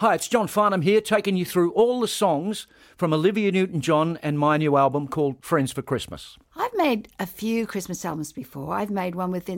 Hi, it's John Farnham here, taking you through all the songs from Olivia Newton-John and my new album called Friends for Christmas. I've made a few Christmas albums before. I've made one with